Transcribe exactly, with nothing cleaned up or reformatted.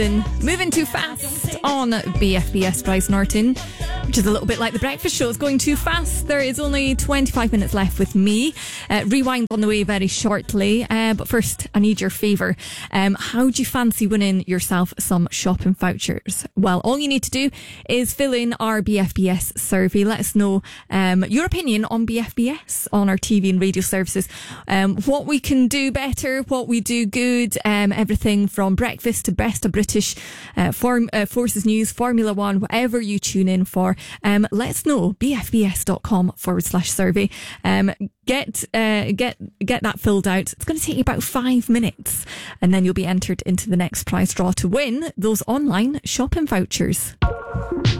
Moving too fast on B F B S Bryce Norton, which is a little bit like the breakfast show. It's going too fast. There is only twenty-five minutes left with me. Uh, rewind on the way very shortly. Uh, but first, I need your favour. Um, how do you fancy winning yourself some shopping vouchers? Well, all you need to do is fill in our B F B S survey. Let us know um, your opinion on B F B S, on our T V and radio services. Um, what we can do better, what we do good, um, everything from breakfast to best of British uh, form, uh, Forces News, Formula One, whatever you tune in for. Um, let's know. bfbs.com forward slash survey. Um, get, uh, get, get that filled out. It's going to take you about five minutes and then you'll be entered into the next prize draw to win those online shopping vouchers.